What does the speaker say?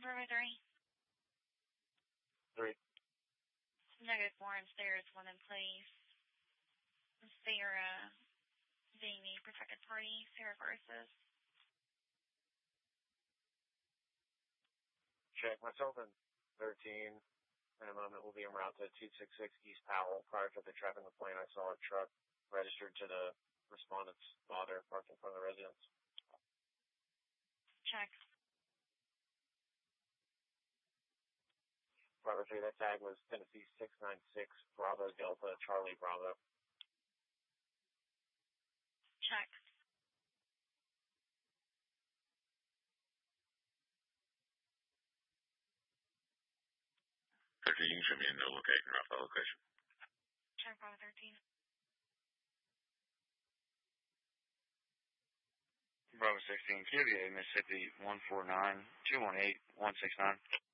Bravo 3. 3. Negative 4 and stairs 1 in place. Sarah Jamie, protected party, Sarah Garces. Check. Myself and 13. In a moment, we'll be en route to 266 East Powell. Prior to the traffic complaint, I saw a truck registered to the respondent's father parked in front of the residence. Check. Bravo 3, that tag was Tennessee 696 Bravo Delta Charlie Bravo. Check. You can show me a no locate and route location. Check Bravo 13. Bravo 16, QVA, Mississippi 149-218-169.